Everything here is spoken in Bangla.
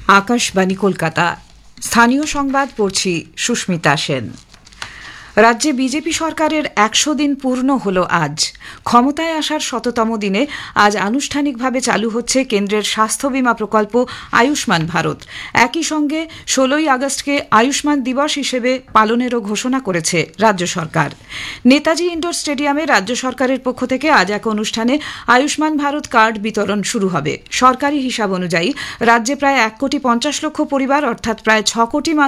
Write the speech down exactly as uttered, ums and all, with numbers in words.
আকাশবাণী কলকাতা। স্থানীয় সংবাদ পড়ছি সুস্মিতা সেন। রাজ্যে বিজেপি সরকারের একশো দিন পূর্ণ হল আজ। ক্ষমতায় আসার শততম দিনে আজ আনুষ্ঠানিকভাবে চালু হচ্ছে কেন্দ্রের স্বাস্থ্য বীমা প্রকল্প আয়ুষ্মান ভারত। একই সঙ্গে ষোলোই আগস্টকে আয়ুষ্মান দিবস হিসেবে পালনেরও ঘোষণা করেছে রাজ্য সরকার। নেতাজি ইন্ডোর স্টেডিয়ামে রাজ্য সরকারের পক্ষ থেকে আজ এক অনুষ্ঠানে আয়ুষ্মান ভারত কার্ড বিতরণ শুরু হবে। সরকারি হিসাব অনুযায়ী রাজ্যে প্রায় এক কোটি পঞ্চাশ লক্ষ পরিবার অর্থাৎ প্রায় ছ কোটি